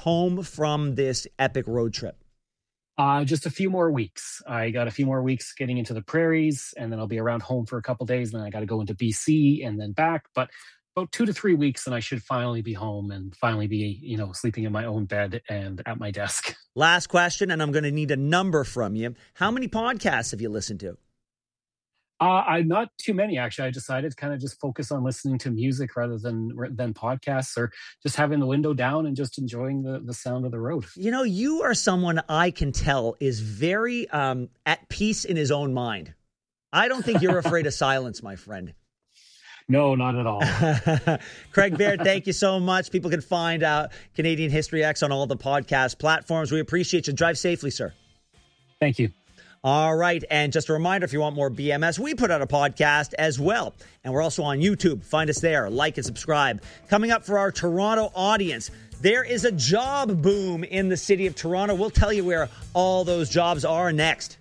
home from this epic road trip? Just a few more weeks. I got a few more weeks getting into the prairies, and then I'll be around home for a couple days. And then I got to go into BC and then back. But about 2 to 3 weeks, and I should finally be home and finally be, sleeping in my own bed and at my desk. Last question, and I'm going to need a number from you. How many podcasts have you listened to? I'm not too many, actually. I decided to kind of just focus on listening to music rather than podcasts, or just having the window down and just enjoying the sound of the road. You are someone I can tell is very at peace in his own mind. I don't think you're afraid of silence, my friend. No, not at all. Craig Baird, thank you so much. People can find Canadian History X on all the podcast platforms. We appreciate you. Drive safely, sir. Thank you. All right. And just a reminder, if you want more BMS, we put out a podcast as well. And we're also on YouTube. Find us there. Like and subscribe. Coming up for our Toronto audience, there is a job boom in the city of Toronto. We'll tell you where all those jobs are next.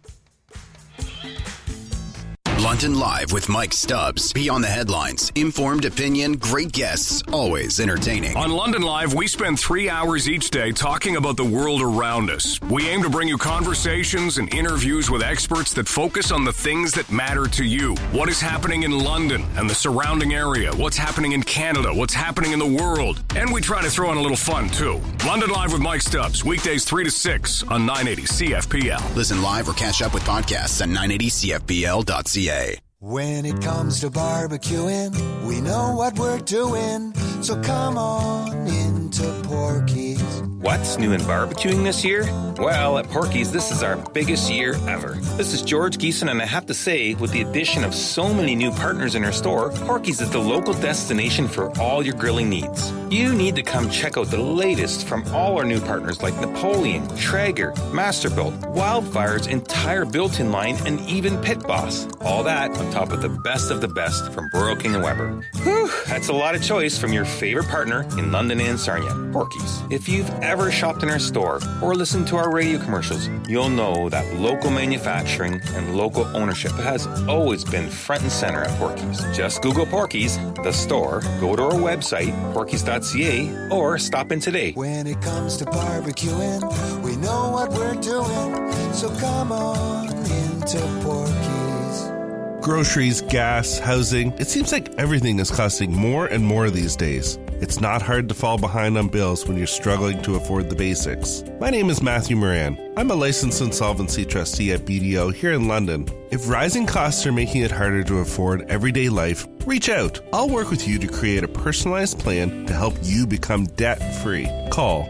London Live with Mike Stubbs. Beyond the headlines, informed opinion, great guests, always entertaining. On London Live, we spend 3 hours each day talking about the world around us. We aim to bring you conversations and interviews with experts that focus on the things that matter to you. What is happening in London and the surrounding area? What's happening in Canada? What's happening in the world? And we try to throw in a little fun, too. London Live with Mike Stubbs, weekdays 3 to 6 on 980 CFPL. Listen live or catch up with podcasts at 980CFPL.ca. When it comes to barbecuing, we know what we're doing, so come on into Porky's. What's new in barbecuing this year? Well, at Porky's, this is our biggest year ever. This is George Geeson, and I have to say, with the addition of so many new partners in our store, Porky's is the local destination for all your grilling needs. You need to come check out the latest from all our new partners like Napoleon, Traeger, Masterbuilt, Wildfire's entire built-in line, and even Pit Boss. All that on top of the best from Royal King & Weber. Whew, that's a lot of choice from your favorite partner in London and Sarnia, Porky's. If you've ever shopped in our store or listened to our radio commercials, you'll know that local manufacturing and local ownership has always been front and center at Porky's. Just Google Porky's, the store, go to our website, porkys.ca, or stop in today. When it comes to barbecuing, we know what we're doing, so come on into Porky's. Groceries, gas, housing. It seems like everything is costing more and more these days. It's not hard to fall behind on bills when you're struggling to afford the basics. My name is Matthew Moran. I'm a licensed insolvency trustee at BDO here in London. If rising costs are making it harder to afford everyday life, reach out. I'll work with you to create a personalized plan to help you become debt-free. Call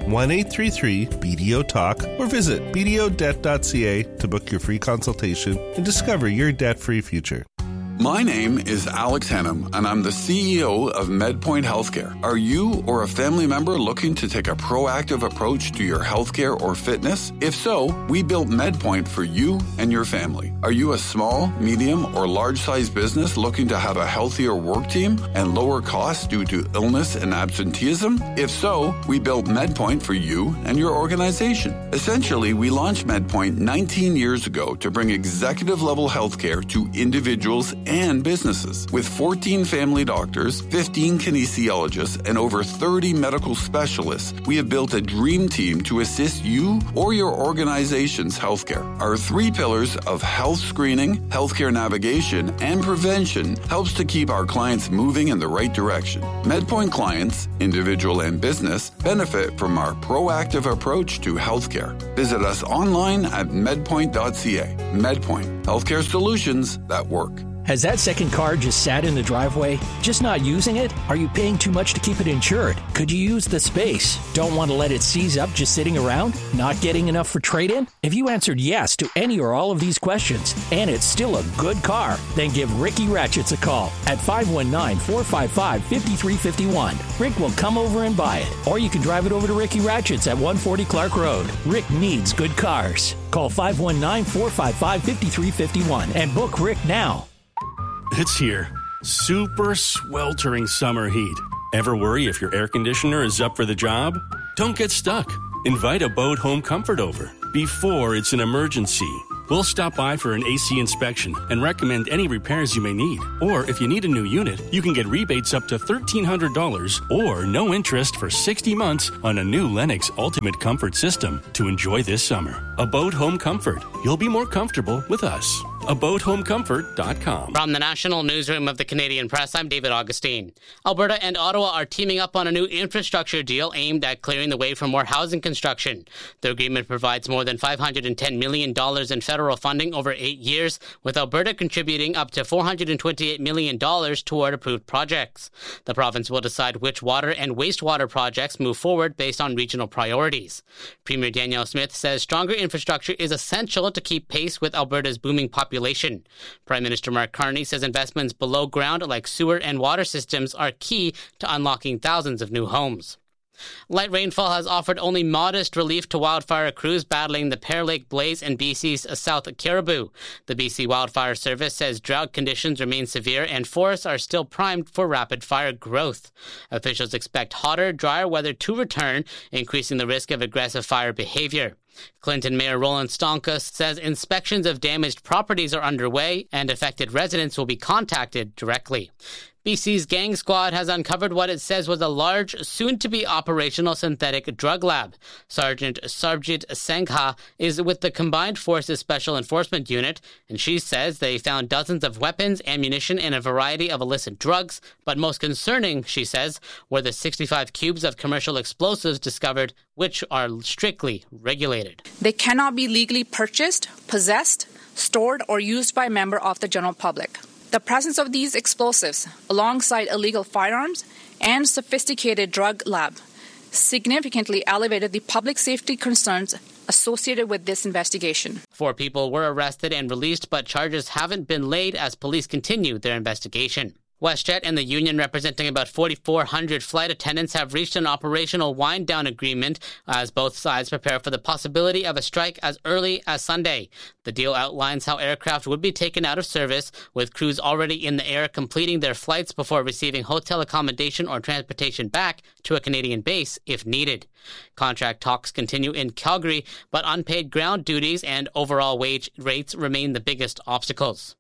1-833-BDO-TALK or visit bdodebt.ca to book your free consultation and discover your debt-free future. My name is Alex Hannum, and I'm the CEO of MedPoint Healthcare. Are you or a family member looking to take a proactive approach to your healthcare or fitness? If so, we built MedPoint for you and your family. Are you a small, medium, or large-sized business looking to have a healthier work team and lower costs due to illness and absenteeism? If so, we built MedPoint for you and your organization. Essentially, we launched MedPoint 19 years ago to bring executive-level healthcare to individuals and businesses. With 14 family doctors, 15 kinesiologists, and over 30 medical specialists, we have built a dream team to assist you or your organization's healthcare. Our 3 pillars of health screening, healthcare navigation, and prevention helps to keep our clients moving in the right direction. MedPoint clients, individual and business, benefit from our proactive approach to healthcare. Visit us online at medpoint.ca. MedPoint, healthcare solutions that work. Has that second car just sat in the driveway? Just not using it? Are you paying too much to keep it insured? Could you use the space? Don't want to let it seize up just sitting around? Not getting enough for trade-in? If you answered yes to any or all of these questions, and it's still a good car, then give Ricky Ratchets a call at 519-455-5351. Rick will come over and buy it. Or you can drive it over to Ricky Ratchets at 140 Clark Road. Rick needs good cars. Call 519-455-5351 and book Rick now. It's here. Super sweltering summer heat. Ever worry if your air conditioner is up for the job? Don't get stuck. Invite a Bode Home Comfort over before it's an emergency. We'll stop by for an AC inspection and recommend any repairs you may need. Or if you need a new unit, you can get rebates up to $1,300 or no interest for 60 months on a new Lennox Ultimate Comfort system to enjoy this summer. Abode Home Comfort. You'll be more comfortable with us. AbodeHomeComfort.com. From the National Newsroom of the Canadian Press, I'm David Augustine. Alberta and Ottawa are teaming up on a new infrastructure deal aimed at clearing the way for more housing construction. The agreement provides more than $510 million in federal funding over 8 years, with Alberta contributing up to $428 million toward approved projects. The province will decide which water and wastewater projects move forward based on regional priorities. Premier Danielle Smith says stronger infrastructure is essential to keep pace with Alberta's booming population. Prime Minister Mark Carney says investments below ground like sewer and water systems are key to unlocking thousands of new homes. Light rainfall has offered only modest relief to wildfire crews battling the Pear Lake blaze in BC's South Caribou. The BC Wildfire Service says drought conditions remain severe and forests are still primed for rapid fire growth. Officials expect hotter, drier weather to return, increasing the risk of aggressive fire behavior. Clinton Mayor Roland Stonka says inspections of damaged properties are underway and affected residents will be contacted directly. BC's Gang Squad has uncovered what it says was a large, soon-to-be operational synthetic drug lab. Sergeant Sarjit Sangha is with the Combined Forces Special Enforcement Unit, and she says they found dozens of weapons, ammunition, and a variety of illicit drugs. But most concerning, she says, were the 65 cubes of commercial explosives discovered, which are strictly regulated. They cannot be legally purchased, possessed, stored, or used by a member of the general public. The presence of these explosives, alongside illegal firearms and sophisticated drug lab, significantly elevated the public safety concerns associated with this investigation. 4 people were arrested and released, but charges haven't been laid as police continue their investigation. WestJet and the union representing about 4,400 flight attendants have reached an operational wind-down agreement as both sides prepare for the possibility of a strike as early as Sunday. The deal outlines how aircraft would be taken out of service, with crews already in the air completing their flights before receiving hotel accommodation or transportation back to a Canadian base if needed. Contract talks continue in Calgary, but unpaid ground duties and overall wage rates remain the biggest obstacles.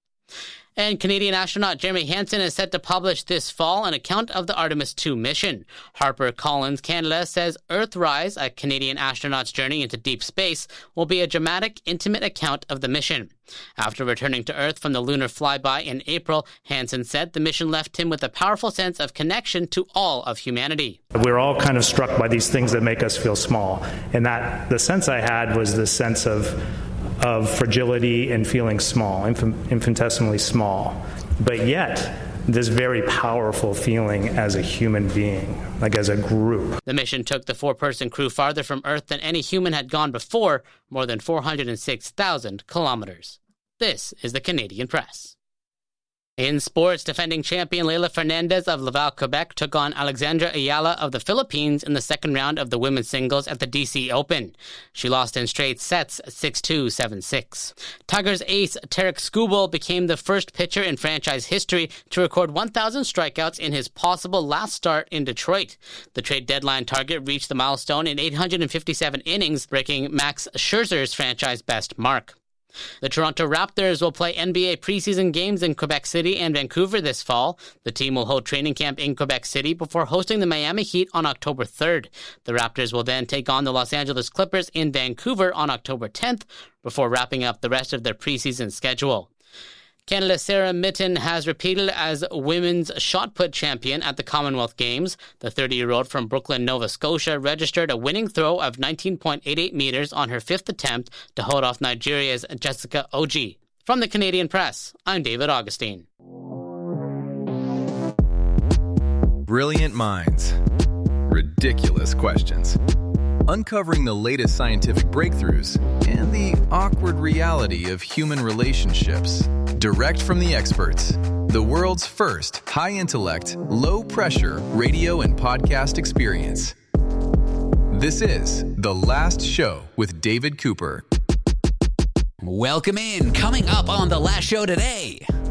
And Canadian astronaut Jeremy Hansen is set to publish this fall an account of the Artemis II mission. HarperCollins Canada says Earthrise, a Canadian astronaut's journey into deep space, will be a dramatic, intimate account of the mission. After returning to Earth from the lunar flyby in April, Hansen said the mission left him with a powerful sense of connection to all of humanity. We're all kind of struck by these things that make us feel small. And that the sense I had was this sense of fragility and feeling small, infinitesimally small, but yet this very powerful feeling as a human being, like as a group. The mission took the 4-person crew farther from Earth than any human had gone before, more than 406,000 kilometers. This is the Canadian Press. In sports, defending champion Leylah Fernandez of Laval, Quebec took on Alexandra Ayala of the Philippines in the second round of the women's singles at the DC Open. She lost in straight sets 6-2, 7-6. Tigers ace Tarek Skubal became the first pitcher in franchise history to record 1,000 strikeouts in his possible last start in Detroit. The trade deadline target reached the milestone in 857 innings, breaking Max Scherzer's franchise best mark. The Toronto Raptors will play NBA preseason games in Quebec City and Vancouver this fall. The team will hold training camp in Quebec City before hosting the Miami Heat on October 3rd. The Raptors will then take on the Los Angeles Clippers in Vancouver on October 10th before wrapping up the rest of their preseason schedule. Canada's Sarah Mitten has repeated as women's shot put champion at the Commonwealth Games. The 30-year-old from Brooklyn, Nova Scotia, registered a winning throw of 19.88 meters on her 5th attempt to hold off Nigeria's Jessica Oji. From the Canadian Press, I'm David Augustine. Brilliant minds. Ridiculous questions. Uncovering the latest scientific breakthroughs and the awkward reality of human relationships. Direct from the experts. The world's first high-intellect, low-pressure radio and podcast experience. This is The Last Show with David Cooper. Welcome in. Coming up on The Last Show today.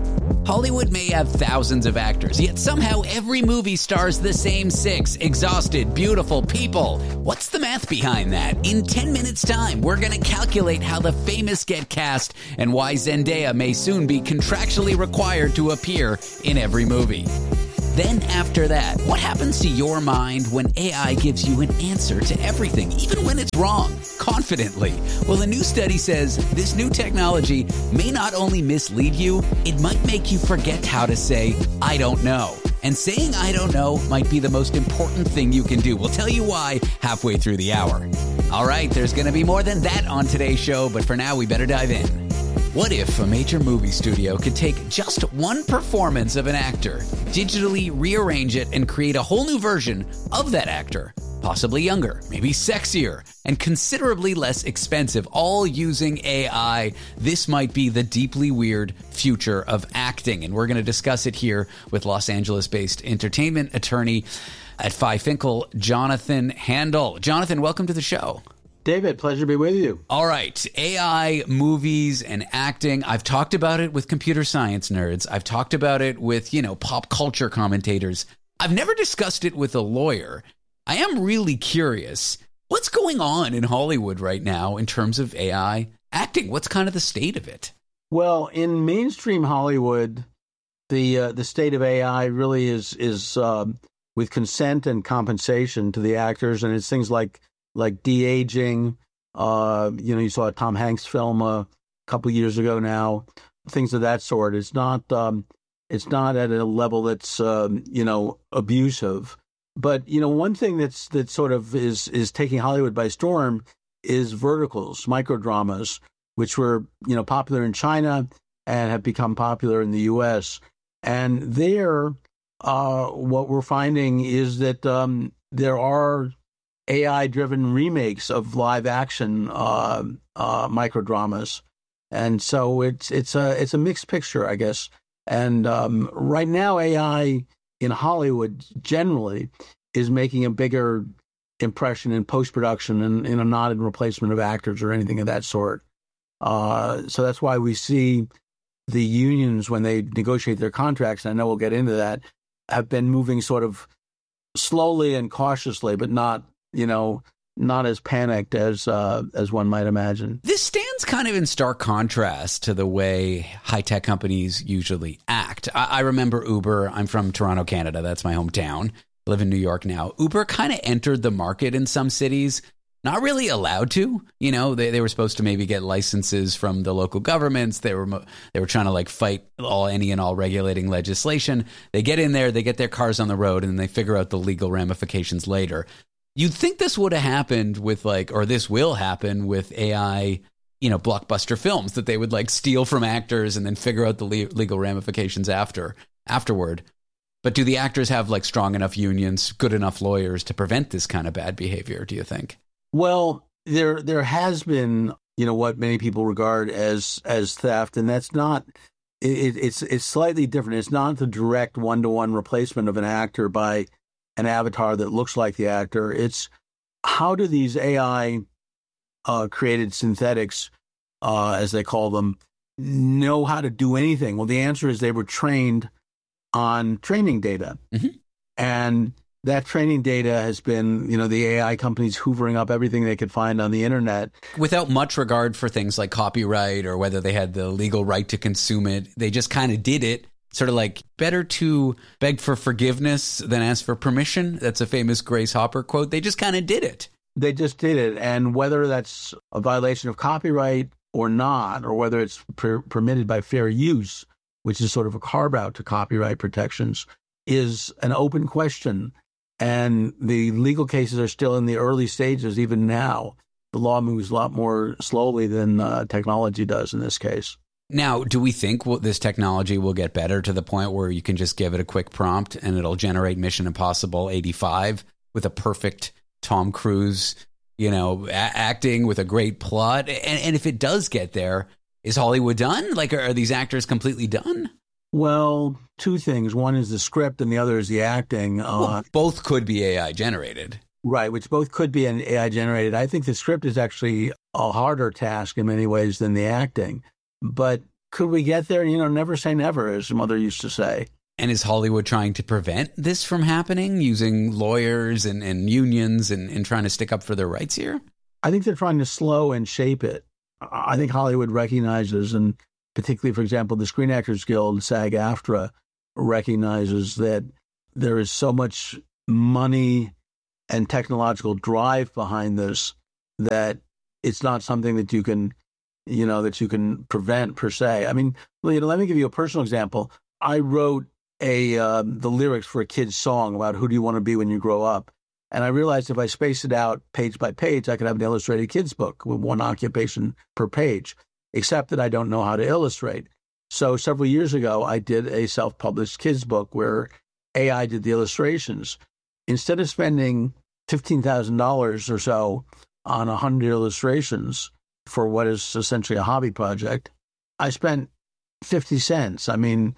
Hollywood may have thousands of actors, yet somehow every movie stars the same 6 exhausted, beautiful people. What's the math behind that? In 10 minutes' time, we're going to calculate how the famous get cast and why Zendaya may soon be contractually required to appear in every movie. Then after that, what happens to your mind when AI gives you an answer to everything, even when it's wrong, confidently? Well, a new study says this new technology may not only mislead you, it might make you forget how to say, I don't know. And saying I don't know might be the most important thing you can do. We'll tell you why halfway through the hour. All right, there's going to be more than that on today's show, but for now, we better dive in. What if a major movie studio could take just one performance of an actor, digitally rearrange it, and create a whole new version of that actor? Possibly younger, maybe sexier, and considerably less expensive, all using AI. This might be the deeply weird future of acting, and we're going to discuss it here with Los Angeles-based entertainment attorney at Phi Finkel, Jonathan Handel. Jonathan, welcome to the show. David, pleasure to be with you. All right. AI, movies, and acting. I've talked about it with computer science nerds. I've talked about it with, pop culture commentators. I've never discussed it with a lawyer. I am really curious. What's going on in Hollywood right now in terms of AI acting? What's kind of the state of it? Well, in mainstream Hollywood, the state of AI really is with consent and compensation to the actors, and it's things like de-aging. You saw a Tom Hanks film a couple years ago now, things of that sort. It's not at a level that's abusive. But one thing that sort of is taking Hollywood by storm is verticals, microdramas, which were popular in China and have become popular in the U.S. And there, what we're finding is that there are AI-driven remakes of live-action microdramas, and so it's a mixed picture, I guess. And right now, AI in Hollywood generally is making a bigger impression in post-production and not in replacement of actors or anything of that sort. So that's why we see the unions, when they negotiate their contracts, and I know we'll get into that, have been moving sort of slowly and cautiously, but not as panicked as one might imagine. This stands kind of in stark contrast to the way high-tech companies usually act. I remember Uber. I'm from Toronto, Canada. That's my hometown. I live in New York now. Uber kind of entered the market in some cities, not really allowed to. They were supposed to maybe get licenses from the local governments. They were trying to fight any and all regulating legislation. They get in there, they get their cars on the road, and then they figure out the legal ramifications later. You'd think this would have happened with or this will happen with AI, blockbuster films, that they would steal from actors and then figure out the legal ramifications afterward. But do the actors have strong enough unions, good enough lawyers to prevent this kind of bad behavior, do you think? Well, there has been, what many people regard as theft, and that's not. It's slightly different. It's not the direct one-to-one replacement of an actor by an avatar that looks like the actor. It's how do these AI created synthetics, as they call them, know how to do anything? Well, the answer is they were trained on training data. Mm-hmm. And that training data has been, the AI companies hoovering up everything they could find on the internet. Without much regard for things like copyright or whether they had the legal right to consume it. They just kind of did it. Sort of better to beg for forgiveness than ask for permission. That's a famous Grace Hopper quote. They just kind of did it. They just did it. And whether that's a violation of copyright or not, or whether it's permitted by fair use, which is sort of a carve-out to copyright protections, is an open question. And the legal cases are still in the early stages even now. The law moves a lot more slowly than technology does in this case. Now, do we think this technology will get better to the point where you can just give it a quick prompt and it'll generate Mission Impossible 85 with a perfect Tom Cruise, acting with a great plot? And if it does get there, is Hollywood done? Are these actors completely done? Well, two things. One is the script and the other is the acting. Both could be AI generated. Right, which both could be AI generated. I think the script is actually a harder task in many ways than the acting. But could we get there? Never say never, as mother used to say. And is Hollywood trying to prevent this from happening, using lawyers and unions and trying to stick up for their rights here? I think they're trying to slow and shape it. I think Hollywood recognizes, and particularly, for example, the Screen Actors Guild, SAG-AFTRA, recognizes that there is so much money and technological drive behind this that it's not something that you can, that you can prevent per se. I mean, let me give you a personal example. I wrote the lyrics for a kid's song about who do you want to be when you grow up. And I realized if I spaced it out page by page, I could have an illustrated kids book with one occupation per page, except that I don't know how to illustrate. So several years ago, I did a self-published kids book where AI did the illustrations. Instead of spending $15,000 or so on 100 illustrations for what is essentially a hobby project, I spent 50 cents. I mean,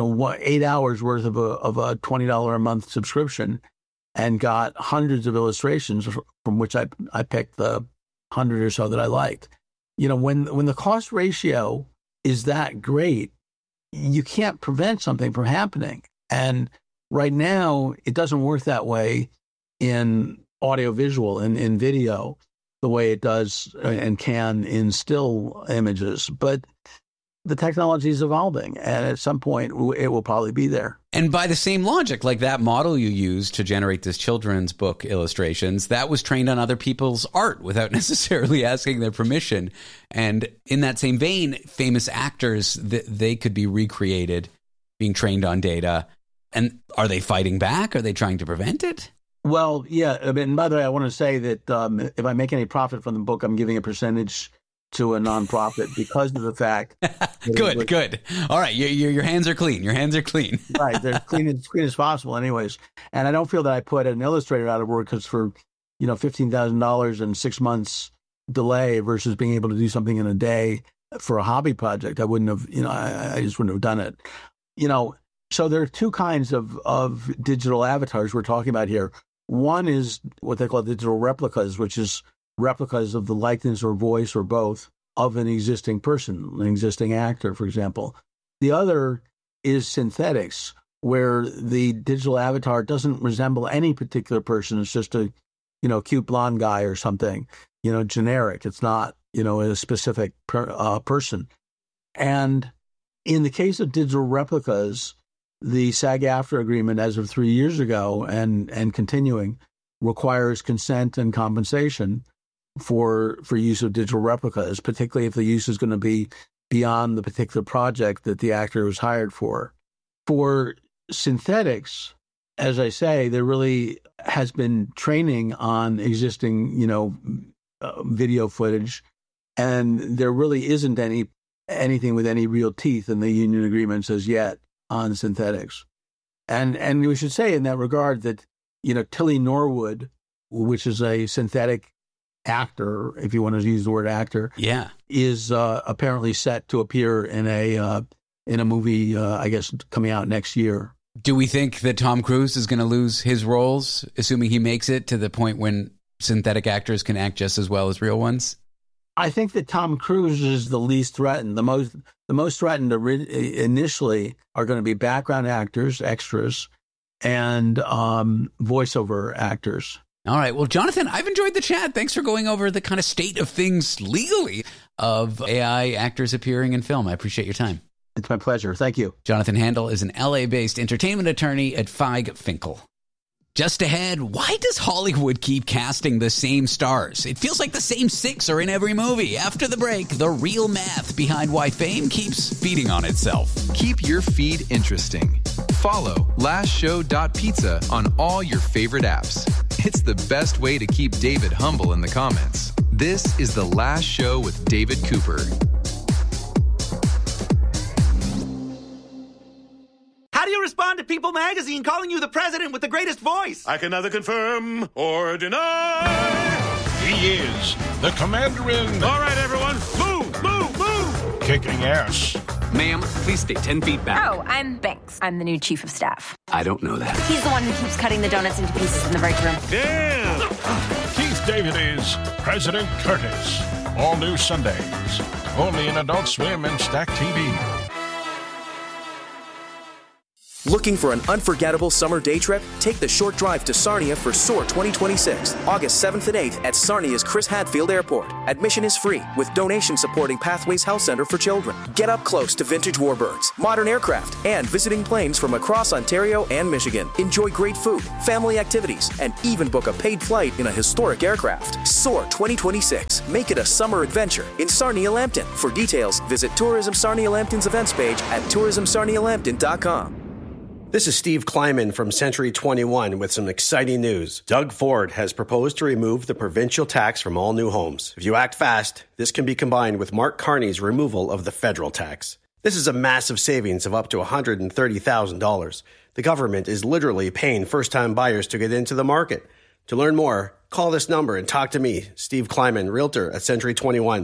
8 hours worth of a $20 a month subscription, and got hundreds of illustrations from which I picked the 100 or so that I liked. When the cost ratio is that great, you can't prevent something from happening. And right now, it doesn't work that way in audiovisual and in video the way it does and can in still images. But the technology is evolving, and at some point, it will probably be there. And by the same logic, like that model you used to generate this children's book illustrations, that was trained on other people's art without necessarily asking their permission. And in that same vein, famous actors, they could be recreated, being trained on data. And are they fighting back? Are they trying to prevent it? Well, yeah. And by the way, I want to say that if I make any profit from the book, I'm giving a percentage to a nonprofit because of the fact. Good. All right, your hands are clean. Your hands are clean. Right, they're clean as possible, anyways. And I don't feel that I put an illustrator out of work because for $15,000 and 6 months delay versus being able to do something in a day for a hobby project, I wouldn't have. I just wouldn't have done it. So there are two kinds of digital avatars we're talking about here. One is what they call digital replicas, which is replicas of the likeness or voice or both of an existing person, an existing actor, for example. The other is synthetics, where the digital avatar doesn't resemble any particular person. It's just a, cute blonde guy or something, generic. It's not, a specific person. And in the case of digital replicas, the SAG-AFTRA agreement as of 3 years ago and continuing requires consent and compensation for use of digital replicas, particularly if the use is going to be beyond the particular project that the actor was hired for. For synthetics, as I say, there really has been training on existing, video footage, and there really isn't anything with any real teeth in the union agreements as yet on synthetics. And we should say in that regard that, Tilly Norwood, which is a synthetic actor, if you want to use the word actor, is apparently set to appear in a movie, I guess, coming out next year. Do we think that Tom Cruise is going to lose his roles, assuming he makes it to the point when synthetic actors can act just as well as real ones? I think that Tom Cruise is the least threatened. The most threatened initially are going to be background actors, extras, and voiceover actors. All right. Well, Jonathan, I've enjoyed the chat. Thanks for going over the kind of state of things legally of AI actors appearing in film. I appreciate your time. It's my pleasure. Thank you. Jonathan Handel is an LA-based entertainment attorney at Feig Finkel. Just ahead, why does Hollywood keep casting the same stars? It feels like the same 6 are in every movie. After the break, the real math behind why fame keeps feeding on itself. Keep your feed interesting. Follow lastshow.pizza on all your favorite apps. It's the best way to keep David humble in the comments. This is The Last Show with David Cooper. How do you respond to People magazine calling you the president with the greatest voice? I can neither confirm or deny. He is the commander-in. All right, everyone, move! Kicking ass. Ma'am, please stay 10 feet back. Oh, I'm Banks. I'm the new chief of staff. I don't know that. He's the one who keeps cutting the donuts into pieces in the break room. Damn! Keith David is President Curtis. All new Sundays, Only in Adult Swim and Stack TV. Looking for an unforgettable summer day trip? Take the short drive to Sarnia for SOAR 2026, August 7th and 8th at Sarnia's Chris Hadfield Airport. Admission is free, with donations supporting Pathways Health Center for Children. Get up close to vintage warbirds, modern aircraft, and visiting planes from across Ontario and Michigan. Enjoy great food, family activities, and even book a paid flight in a historic aircraft. SOAR 2026. Make it a summer adventure in Sarnia Lambton. For details, visit Tourism Sarnia Lambton's events page at tourismsarnialambton.com. This is Steve Kleiman from Century 21 with some exciting news. Doug Ford has proposed to remove the provincial tax from all new homes. If you act fast, this can be combined with Mark Carney's removal of the federal tax. This is a massive savings of up to $130,000. The government is literally paying first-time buyers to get into the market. To learn more, call this number and talk to me, Steve Kleiman, Realtor at Century 21,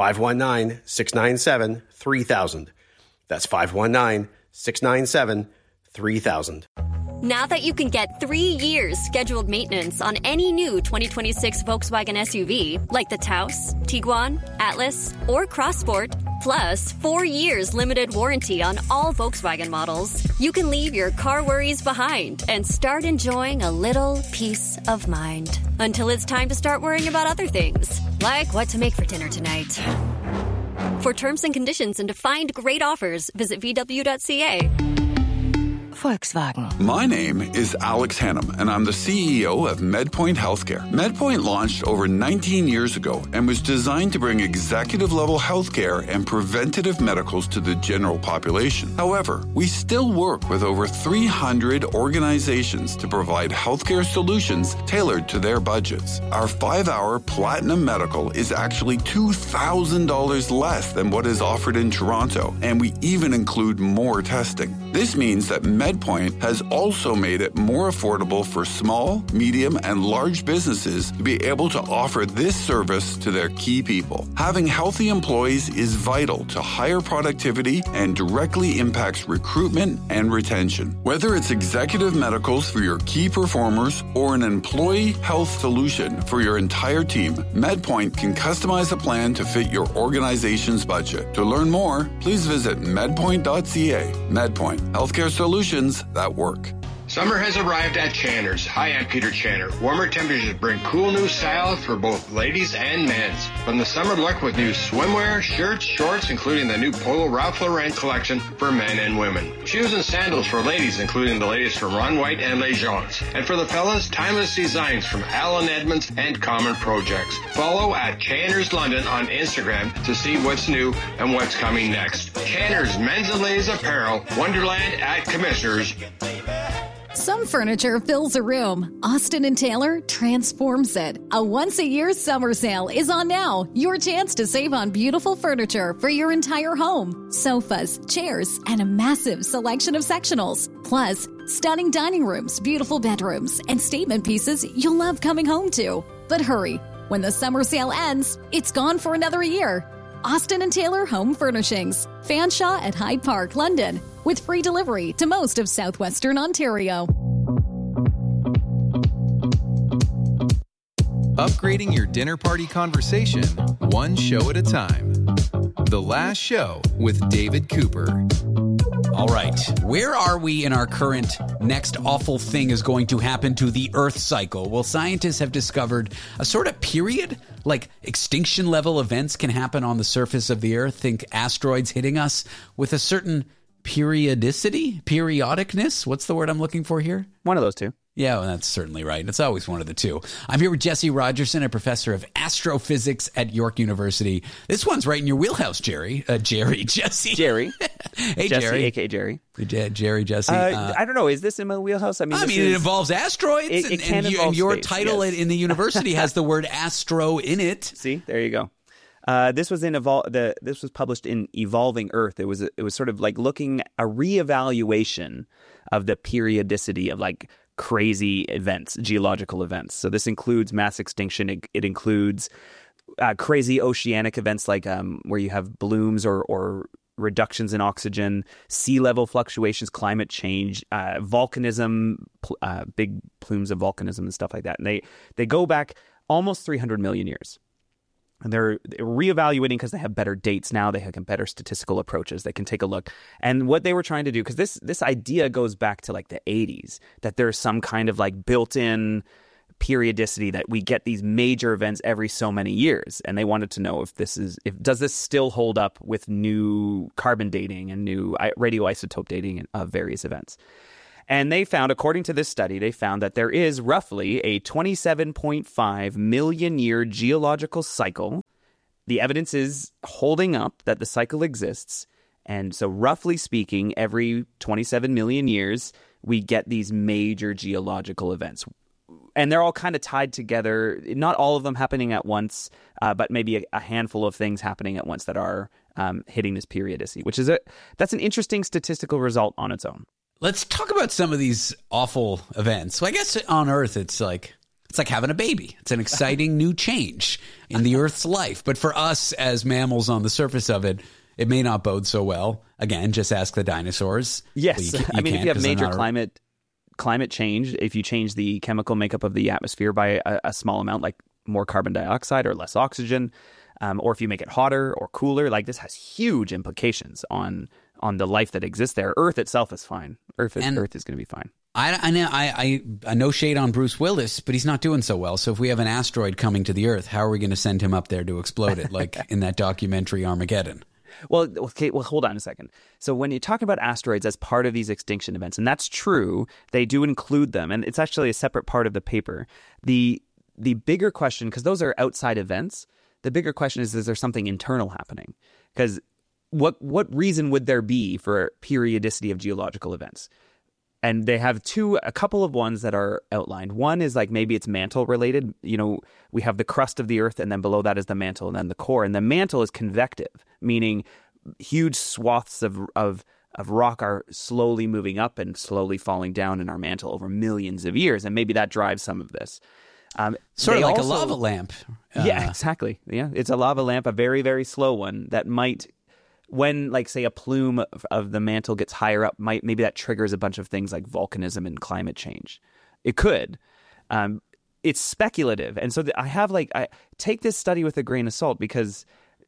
519-697-3000. That's 519-697-3000. 3,000. Now that you can get 3 years scheduled maintenance on any new 2026 Volkswagen SUV, like the Taos, Tiguan, Atlas, or Crossport, plus 4 years limited warranty on all Volkswagen models, you can leave your car worries behind and start enjoying a little peace of mind. Until it's time to start worrying about other things, like what to make for dinner tonight. For terms and conditions and to find great offers, visit VW.ca. Volkswagen. My name is Alex Hannum, and I'm the CEO of MedPoint Healthcare. MedPoint launched over 19 years ago and was designed to bring executive-level healthcare and preventative medicals to the general population. However, we still work with over 300 organizations to provide healthcare solutions tailored to their budgets. Our 5-hour Platinum Medical is actually $2,000 less than what is offered in Toronto, and we even include more testing. This means that MedPoint has also made it more affordable for small, medium, and large businesses to be able to offer this service to their key people. Having healthy employees is vital to higher productivity and directly impacts recruitment and retention. Whether it's executive medicals for your key performers or an employee health solution for your entire team, MedPoint can customize a plan to fit your organization's budget. To learn more, please visit medpoint.ca. MedPoint. Healthcare solutions that work. Summer has arrived at Channer's. Hi, I'm Peter Channer. Warmer temperatures bring cool new style for both ladies and men's. From the summer look with new swimwear, shirts, shorts, including the new Polo Ralph Lauren collection for men and women. Shoes and sandals for ladies, including the latest from Ron White and Les Gens. And for the fellas, timeless designs from Alan Edmonds and Common Projects. Follow at Channer's London on Instagram to see what's new and what's coming next. Channer's Men's and Ladies Apparel, Wonderland at Commissioners. Some furniture fills a room. Austin & Taylor transforms it. A once-a-year summer sale is on now. Your chance to save on beautiful furniture for your entire home. Sofas, chairs, and a massive selection of sectionals. Plus, stunning dining rooms, beautiful bedrooms, and statement pieces you'll love coming home to. But hurry, when the summer sale ends, it's gone for another year. Austin & Taylor Home Furnishings. Fanshawe at Hyde Park, London. With free delivery to most of southwestern Ontario. Upgrading your dinner party conversation, one show at a time. The Last Show with David Cooper. All right, where are we in our current next awful thing is going to happen to the Earth cycle? Well, scientists have discovered a sort of period, like extinction level events can happen on the surface of the Earth. Think asteroids hitting us with a certain periodicness. What's the word I'm looking for here? One of those two. Yeah, well, that's certainly right. It's always one of the two. I'm here with Jesse Rogerson, a professor of astrophysics at York University. This one's right in your wheelhouse, Jesse. Hey, Jesse, Jerry. a.k.a. Jerry. Jerry, Jesse. I don't know. Is this in my wheelhouse? I mean, it involves asteroids. It can involve and your space, title yes. in the university has the word astro in it. See, there you go. This was this was published in Evolving Earth. It was sort of like looking a reevaluation of the periodicity of like crazy events, geological events. So this includes mass extinction. It includes crazy oceanic events like where you have blooms or reductions in oxygen, sea level fluctuations, climate change, volcanism, big plumes of volcanism and stuff like that. And they go back almost 300 million years. And they're reevaluating because they have better dates now. They have better statistical approaches. They can take a look. And what they were trying to do, because this idea goes back to like the 80s, that there's some kind of like built-in periodicity that we get these major events every so many years. And they wanted to know does this still hold up with new carbon dating and new radioisotope dating of various events. And they found, according to this study, that there is roughly a 27.5 million year geological cycle. The evidence is holding up that the cycle exists. And so roughly speaking, every 27 million years, we get these major geological events. And they're all kind of tied together, not all of them happening at once, but maybe a handful of things happening at once that are hitting this periodicity, that's an interesting statistical result on its own. Let's talk about some of these awful events. So I guess on Earth, it's like having a baby. It's an exciting new change in the Earth's life. But for us as mammals on the surface of it, it may not bode so well. Again, just ask the dinosaurs. Yes. If you have major climate change, if you change the chemical makeup of the atmosphere by a small amount, like more carbon dioxide or less oxygen, or if you make it hotter or cooler, like this has huge implications on the life that exists there. Earth itself is fine. Earth is going to be fine. I know shade on Bruce Willis, but he's not doing so well. So if we have an asteroid coming to the Earth, how are we going to send him up there to explode it, like in that documentary Armageddon? Well, hold on a second. So when you're talking about asteroids as part of these extinction events, and that's true, they do include them, and it's actually a separate part of the paper. The bigger question, because those are outside events, the bigger question is there something internal happening? Because what reason would there be for periodicity of geological events? And they have a couple of ones that are outlined. One is like maybe it's mantle related. You know, we have the crust of the Earth, and then below that is the mantle, and then the core. And the mantle is convective, meaning huge swaths of rock are slowly moving up and slowly falling down in our mantle over millions of years. And maybe that drives some of this. Sort of like a lava lamp. Yeah, exactly. Yeah, it's a lava lamp, a very, very slow one that might... When, like, say, a plume of the mantle gets higher up, maybe that triggers a bunch of things like volcanism and climate change. It could. It's speculative. And so I take this study with a grain of salt because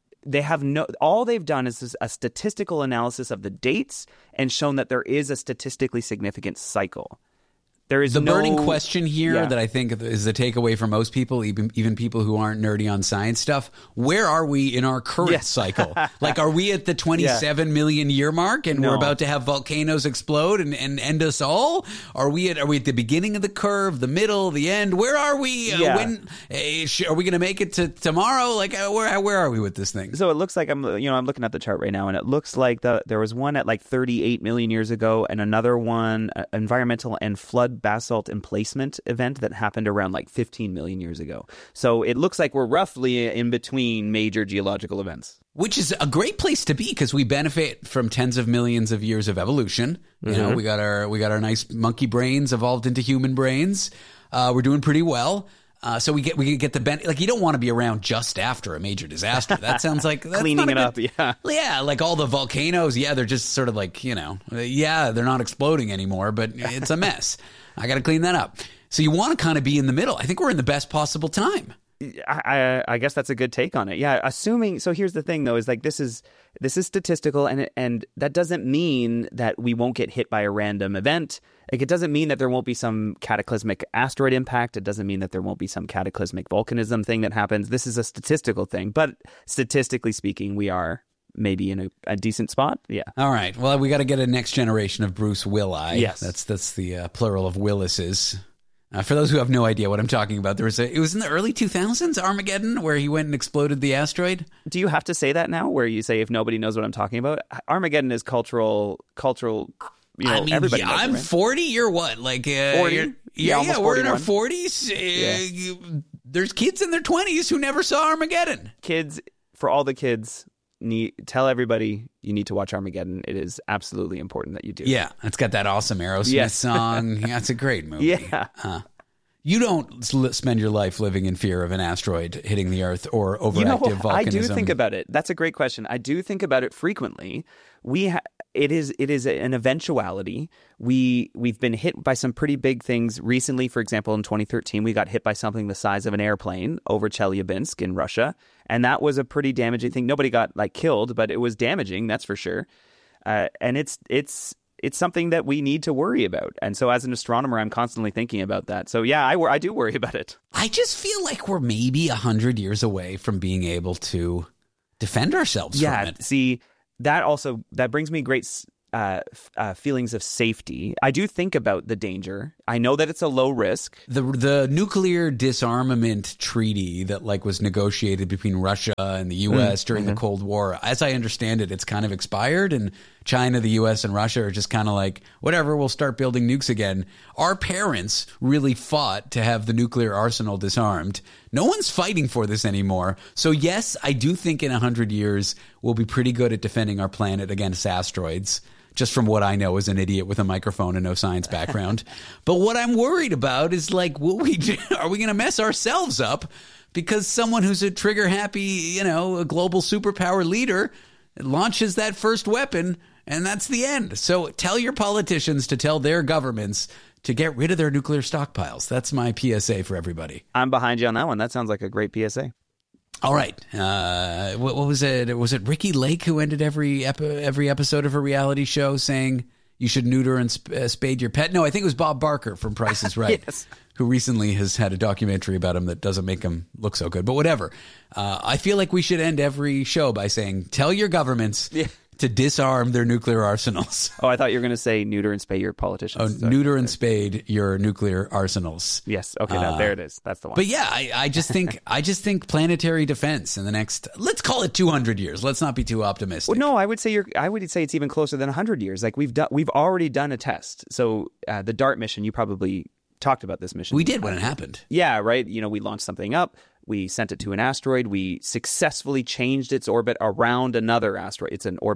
all they've done is a statistical analysis of the dates and shown that there is a statistically significant cycle. There is the burning question here that I think is the takeaway for most people, even people who aren't nerdy on science stuff. Where are we in our current cycle? Like, are we at the 27 million year mark and we're about to have volcanoes explode and end us all? Are we at the beginning of the curve, the middle, the end? Where are we? When are we going to make it to tomorrow? Like, where are we with this thing? So it looks like I'm looking at the chart right now, and it looks like there was one at like 38 million years ago, and another one, environmental and flood basalt emplacement event that happened around like 15 million years ago. So it looks like we're roughly in between major geological events. Which is a great place to be because we benefit from tens of millions of years of evolution. You know, we got our nice monkey brains evolved into human brains. We're doing pretty well. So we get the benefit. Like, you don't want to be around just after a major disaster. That sounds like that's cleaning it up. Yeah, like all the volcanoes. Yeah, they're just sort of like, they're not exploding anymore, but it's a mess. I got to clean that up. So you want to kind of be in the middle. I think we're in the best possible time. I guess that's a good take on it. Yeah, assuming. So here's the thing, though, is like this is statistical, and that doesn't mean that we won't get hit by a random event. Like, it doesn't mean that there won't be some cataclysmic asteroid impact. It doesn't mean that there won't be some cataclysmic volcanism thing that happens. This is a statistical thing, but statistically speaking, we are maybe in a decent spot. Yeah. All right. Well, we got to get a next generation of Bruce Willis. Yes. That's the plural of Willises. For those who have no idea what I'm talking about, it was in the early 2000s, Armageddon, where he went and exploded the asteroid. Do you have to say that now, where you say if nobody knows what I'm talking about? Armageddon is cultural. Everybody knows I'm it, right? 40. You're what? Like 40? Yeah, we're in our 40s. There's kids in their 20s who never saw Armageddon. Kids, for all the kids, tell everybody you need to watch Armageddon. It is absolutely important that you do. Yeah, it's got that awesome Aerosmith song. Yeah, it's a great movie. Yeah. You don't spend your life living in fear of an asteroid hitting the Earth or overactive volcanism. I do think about it. That's a great question. I do think about it frequently. It is an eventuality. We've been hit by some pretty big things recently. For example, in 2013, we got hit by something the size of an airplane over Chelyabinsk in Russia, and that was a pretty damaging thing. Nobody got killed, but it was damaging, that's for sure. And it's something that we need to worry about. And so as an astronomer, I'm constantly thinking about that. So yeah, I do worry about it. I just feel like we're maybe 100 years away from being able to defend ourselves from it. See, that brings me great feelings of safety. I do think about the danger. I know that it's a low risk. The nuclear disarmament treaty that was negotiated between Russia and the U.S. during the Cold War, as I understand it, it's kind of expired, and China, the U.S., and Russia are just kind of whatever, we'll start building nukes again. Our parents really fought to have the nuclear arsenal disarmed. No one's fighting for this anymore. So yes, I do think in 100 years we'll be pretty good at defending our planet against asteroids. Just from what I know as an idiot with a microphone and no science background. But what I'm worried about is will we are we going to mess ourselves up because someone who's a trigger happy, a global superpower leader launches that first weapon and that's the end. So tell your politicians to tell their governments to get rid of their nuclear stockpiles. That's my PSA for everybody. I'm behind you on that one. That sounds like a great PSA. All right. What was it? Was it Ricky Lake who ended every episode of a reality show saying you should neuter and spade your pet? No, I think it was Bob Barker from Price is Right, yes, who recently has had a documentary about him that doesn't make him look so good. But whatever. I feel like we should end every show by saying, tell your governments to disarm their nuclear arsenals. Oh, I thought you were going to say neuter and spade your politicians. Oh, neuter and spade your nuclear arsenals. Yes. Okay. Now there it is. That's the one. But yeah, I just think planetary defense in the next, let's call it 200 years. Let's not be too optimistic. Well, no, I would say it's even closer than 100 years. We've already done a test. So the DART mission, you probably talked about this mission. We did when it happened. Yeah. Right. We launched something up. We sent it to an asteroid. We successfully changed its orbit around another asteroid.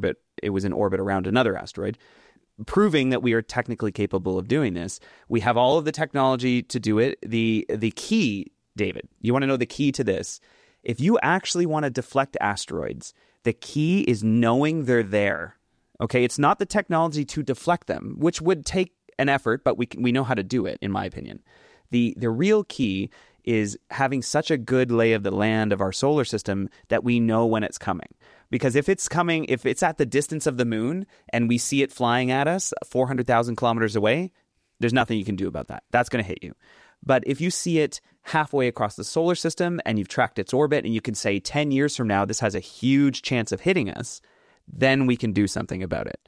It was in orbit around another asteroid, proving that we are technically capable of doing this. We have all of the technology to do it. The key, David, you want to know the key to this? If you actually want to deflect asteroids, the key is knowing they're there. Okay, it's not the technology to deflect them, which would take an effort, but we know how to do it, in my opinion. The real key is having such a good lay of the land of our solar system that we know when it's coming. Because if it's at the distance of the moon and we see it flying at us 400,000 kilometers away, there's nothing you can do about that. That's going to hit you. But if you see it halfway across the solar system and you've tracked its orbit and you can say 10 years from now, this has a huge chance of hitting us, then we can do something about it.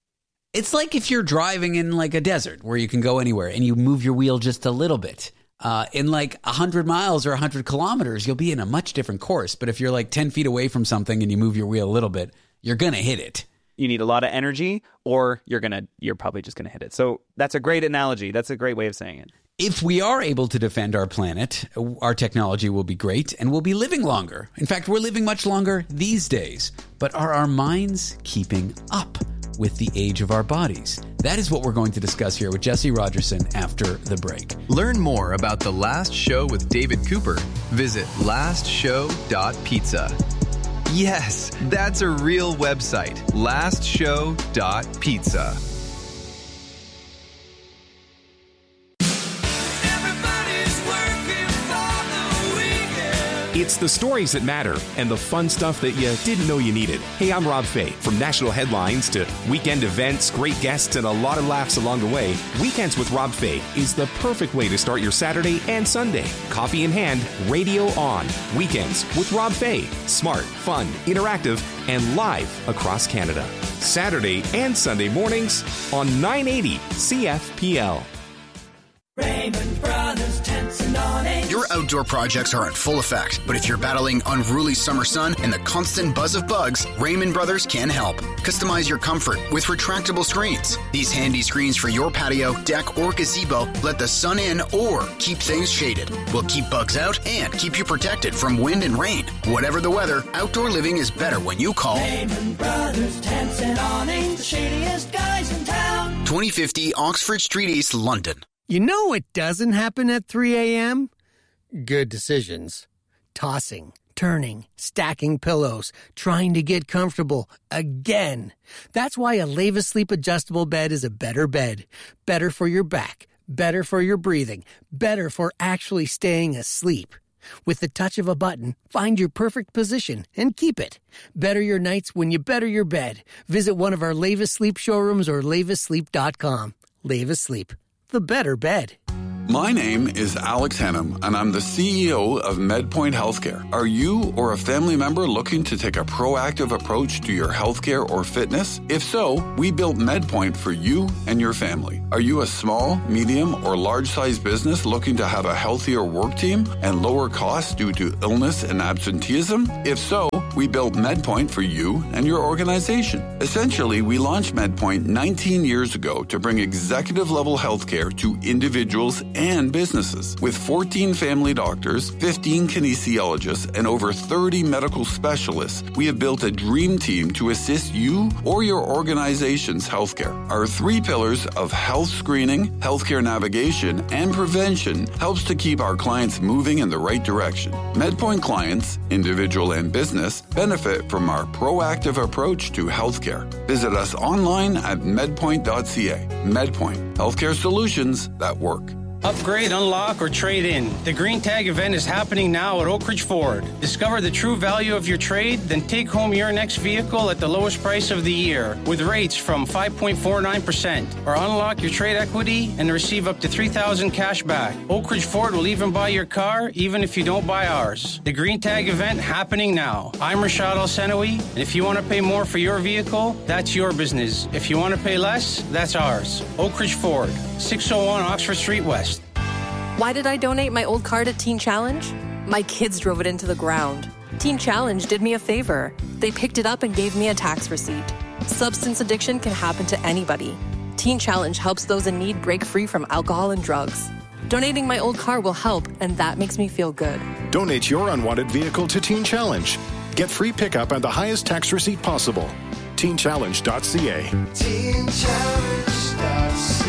It's like if you're driving in a desert where you can go anywhere and you move your wheel just a little bit. In 100 miles or 100 kilometers, you'll be in a much different course. But if you're 10 feet away from something and you move your wheel a little bit, you're going to hit it. You need a lot of energy or you're probably just going to hit it. So that's a great analogy. That's a great way of saying it. If we are able to defend our planet, our technology will be great and we'll be living longer. In fact, we're living much longer these days. But are our minds keeping up with the age of our bodies? That is what we're going to discuss here with Jesse Rogerson after the break. Learn more about The Last Show with David Cooper. Visit lastshow.pizza. Yes, that's a real website. lastshow.pizza. It's the stories that matter and the fun stuff that you didn't know you needed. Hey, I'm Rob Fay. From national headlines to weekend events, great guests, and a lot of laughs along the way, Weekends with Rob Fay is the perfect way to start your Saturday and Sunday. Coffee in hand, radio on. Weekends with Rob Fay. Smart, fun, interactive, and live across Canada. Saturday and Sunday mornings on 980 CFPL. Raymond Brothers Tents and Awnings. Your outdoor projects are in full effect, but if you're battling unruly summer sun and the constant buzz of bugs, Raymond Brothers can help. Customize your comfort with retractable screens. These handy screens for your patio, deck, or gazebo let the sun in or keep things shaded. Will keep bugs out and keep you protected from wind and rain. Whatever the weather, outdoor living is better when you call Raymond Brothers Tents and Awnings, the shadiest guys in town. 2050 Oxford Street East, London. You know what doesn't happen at 3 a.m.? Good decisions. Tossing, turning, stacking pillows, trying to get comfortable again. That's why a Leva Sleep adjustable bed is a better bed. Better for your back, better for your breathing, better for actually staying asleep. With the touch of a button, find your perfect position and keep it. Better your nights when you better your bed. Visit one of our Leva Sleep showrooms or levasleep.com. Leva Sleep, the better bed. My name is Alex Hannum, and I'm the CEO of MedPoint Healthcare. Are you or a family member looking to take a proactive approach to your healthcare or fitness? If so, we built MedPoint for you and your family. Are you a small, medium, or large-sized business looking to have a healthier work team and lower costs due to illness and absenteeism? If so, we built MedPoint for you and your organization. Essentially, we launched MedPoint 19 years ago to bring executive-level healthcare to individuals and businesses. With 14 family doctors, 15 kinesiologists, and over 30 medical specialists, we have built a dream team to assist you or your organization's healthcare. Our 3 pillars of health screening, healthcare navigation, and prevention helps to keep our clients moving in the right direction. MedPoint clients, individual and business, benefit from our proactive approach to healthcare. Visit us online at medpoint.ca. MedPoint, healthcare solutions that work. Upgrade, unlock, or trade in. The Green Tag event is happening now at Oak Ridge Ford. Discover the true value of your trade, then take home your next vehicle at the lowest price of the year with rates from 5.49%. Or unlock your trade equity and receive up to $3,000 cash back. Oak Ridge Ford will even buy your car, even if you don't buy ours. The Green Tag event happening now. I'm Rashad Al-Senawi, and if you want to pay more for your vehicle, that's your business. If you want to pay less, that's ours. Oak Ridge Ford, 601 Oxford Street West. Why did I donate my old car to Teen Challenge? My kids drove it into the ground. Teen Challenge did me a favor. They picked it up and gave me a tax receipt. Substance addiction can happen to anybody. Teen Challenge helps those in need break free from alcohol and drugs. Donating my old car will help, and that makes me feel good. Donate your unwanted vehicle to Teen Challenge. Get free pickup and the highest tax receipt possible. TeenChallenge.ca. TeenChallenge.ca.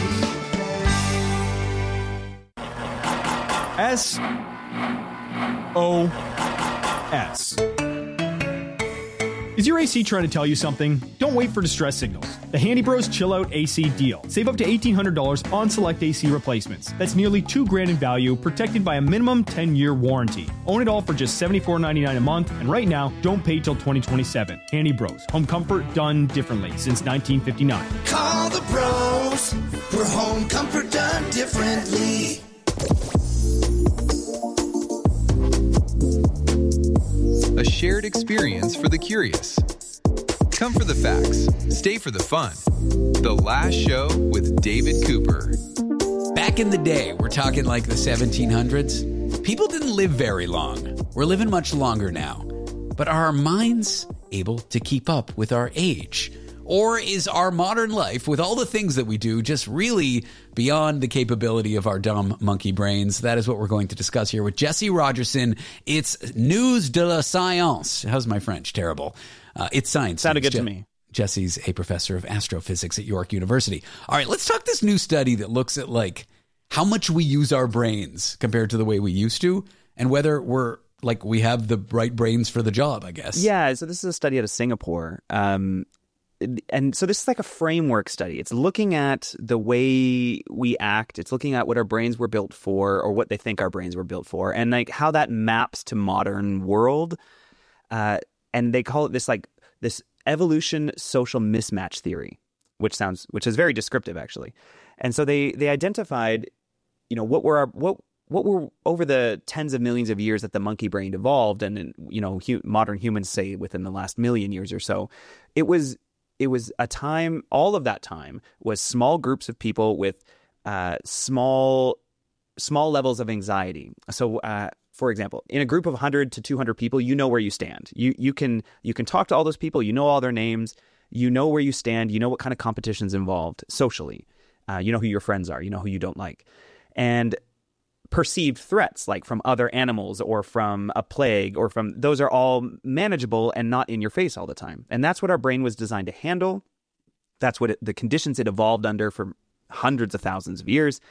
SOS. Is your AC trying to tell you something? Don't wait for distress signals. The Handy Bros Chill Out AC deal. Save up to $1,800 on select AC replacements. That's nearly $2,000 in value, protected by a minimum 10-year warranty. Own it all for just $74.99 a month, and right now, don't pay till 2027. Handy Bros. Home comfort done differently since 1959. Call the bros for home comfort done differently. A shared experience for the curious. Come for the facts, stay for the fun. The Last Show with David Cooper. Back in the day, we're talking like the 1700s, people didn't live very long. We're living much longer now. But are our minds able to keep up with our age? Or is our modern life, with all the things that we do, just really beyond the capability of our dumb monkey brains? That is what we're going to discuss here with Jesse Rogerson. It's News de la Science. How's my French? Terrible. It's science. Sounded good to me. Jesse's a professor of astrophysics at York University. All right, let's talk this new study that looks at like how much we use our brains compared to the way we used to, and whether we're like we have the right brains for the job, I guess. Yeah, so this is a study out of Singapore. And so this is like a framework study. It's looking at the way we act. It's looking at what our brains were built for, or what they think our brains were built for, and like how that maps to modern world. And they call it this evolution social mismatch theory, which is very descriptive actually. And so they identified, what were over the tens of millions of years that the monkey brain evolved, and modern humans say within the last million years or so, it was a time, all of that time was small groups of people with small levels of anxiety. So, for example, in a group of 100 to 200 people, you know where you stand. You can talk to all those people. You know all their names. You know where you stand. You know what kind of competition's involved socially. You know who your friends are. You know who you don't like. And perceived threats, like from other animals or from a plague or from, those are all manageable and not in your face all the time. And that's what our brain was designed to handle. That's what the conditions it evolved under for hundreds of thousands of years.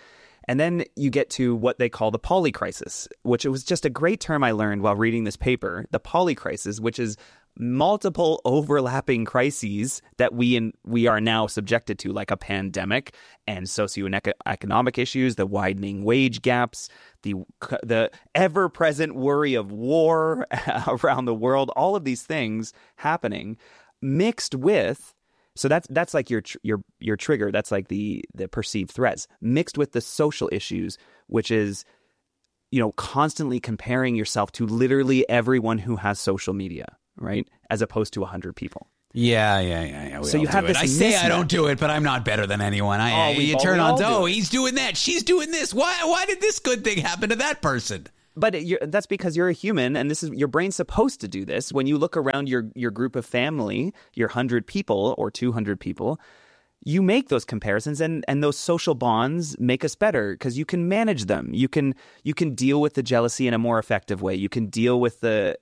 And then you get to what they call the polycrisis, which it was just a great term I learned while reading this paper. The polycrisis, which is multiple overlapping crises that we are now subjected to, like a pandemic and socioeconomic issues, the widening wage gaps, the ever-present worry of war around the world, all of these things happening, mixed with, so that's like your trigger, that's like the perceived threats, mixed with the social issues, which is, constantly comparing yourself to literally everyone who has social media, right? As opposed to 100 people. Yeah. So you have this. I say I don't do it, but I'm not better than anyone. You turn on, he's doing that, she's doing this. Why did this good thing happen to that person? But that's because you're a human, and your brain's supposed to do this. When you look around your group of family, your 100 people or 200 people, you make those comparisons, and those social bonds make us better because you can manage them. You can deal with the jealousy in a more effective way. You can deal with so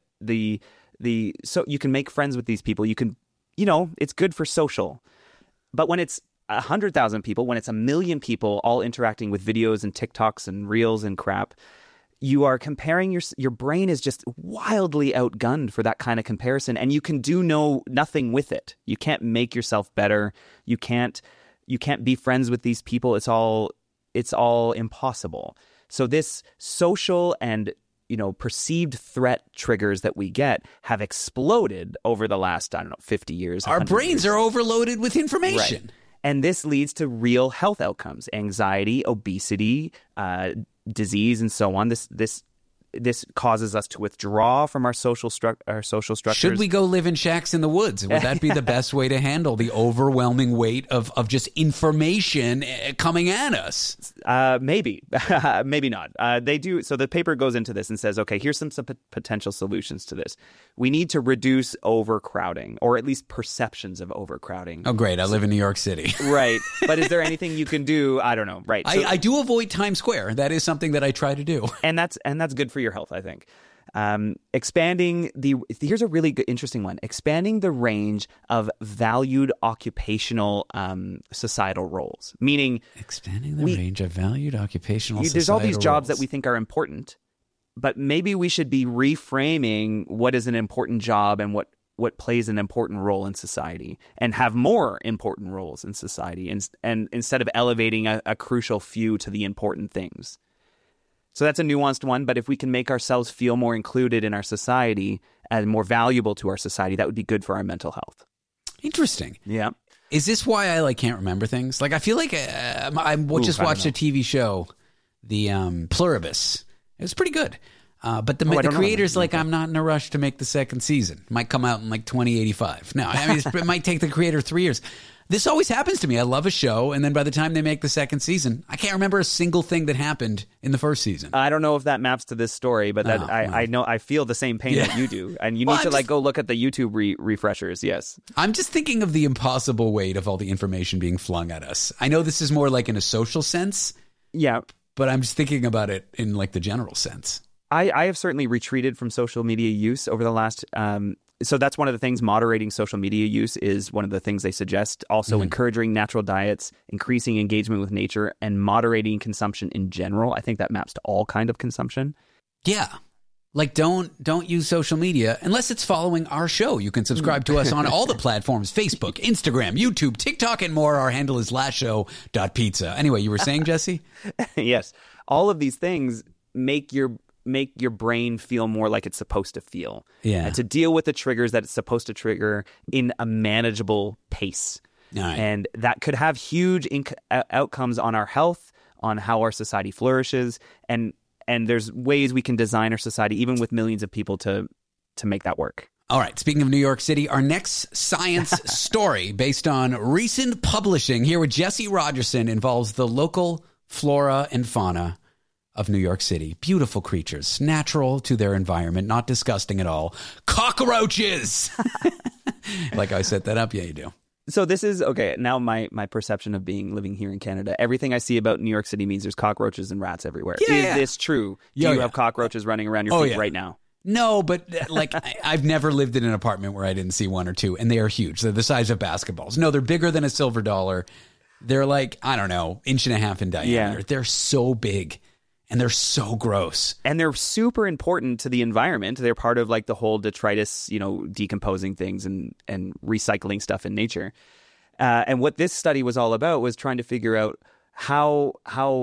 you can make friends with these people. You can, it's good for social. But when it's 100,000 people, when it's 1 million people all interacting with videos and TikToks and Reels and crap, you are comparing your brain is just wildly outgunned for that kind of comparison, and you can do nothing with it. You can't make yourself better. You can't be friends with these people. It's all impossible. So this social and perceived threat triggers that we get have exploded over the last, 50 years. Our brains are overloaded with information. Right. And this leads to real health outcomes, anxiety, obesity, disease, and so on. This causes us to withdraw from our social structures. Should we go live in shacks in the woods? Would that be the best way to handle the overwhelming weight of just information coming at us? Maybe. Maybe not. They do. So the paper goes into this and says, okay, here's some potential solutions to this. We need to reduce overcrowding, or at least perceptions of overcrowding. Oh, great. I live in New York City. Right. But is there anything you can do? I don't know. Right. So, I do avoid Times Square. That is something that I try to do. And that's good for your health, I think. Here's a really good, interesting one. Expanding the range of valued occupational societal roles, meaning expanding the range of valued occupational societal roles. There's all these jobs that we think are important, but maybe we should be reframing what is an important job and what plays an important role in society, and have more important roles in society, and instead of elevating a crucial few to the important things. So that's a nuanced one, but if we can make ourselves feel more included in our society and more valuable to our society, that would be good for our mental health. Interesting. Yeah. Is this why I can't remember things? I feel like I just watched a TV show, the Pluribus. It was pretty good. But the creator's I'm not in a rush to make the second season. It might come out in 2085. No, it might take the creator 3 years. This always happens to me. I love a show, and then by the time they make the second season, I can't remember a single thing that happened in the first season. I don't know if that maps to this story, but I know I feel the same pain that you do, and you need to go look at the YouTube refreshers. Yes, I'm just thinking of the impossible weight of all the information being flung at us. I know this is more in a social sense. Yeah, but I'm just thinking about it in the general sense. I have certainly retreated from social media use over the last. So that's one of the things. Moderating social media use is one of the things they suggest. Also, encouraging natural diets, increasing engagement with nature, and moderating consumption in general. I think that maps to all kind of consumption. Yeah. Don't use social media unless it's following our show. You can subscribe to us on all the platforms: Facebook, Instagram, YouTube, TikTok, and more. Our handle is lastshow.pizza. Anyway, you were saying, Jesse? Yes. All of these things make your brain feel more like it's supposed to feel. Yeah. And to deal with the triggers that it's supposed to trigger in a manageable pace. All right. And that could have huge outcomes on our health, on how our society flourishes. And there's ways we can design our society, even with millions of people, to make that work. All right. Speaking of New York City, our next science story, based on recent publishing here with Jesse Rogerson, involves the local flora and fauna of New York City. Beautiful creatures, natural to their environment, not disgusting at all. Cockroaches! Like I set that up? Yeah, you do. So this is, okay, now my perception of living here in Canada. Everything I see about New York City means there's cockroaches and rats everywhere. Yeah. Is this true? Do you have cockroaches running around your feet right now? No, but I've never lived in an apartment where I didn't see one or two, and they are huge. They're the size of basketballs. No, they're bigger than a silver dollar. They're like, I don't know, 1.5 inches in diameter. Yeah. They're so big and they're so gross. And they're super important to the environment. They're part of like the whole detritus, decomposing things and recycling stuff in nature. And what this study was all about was trying to figure out how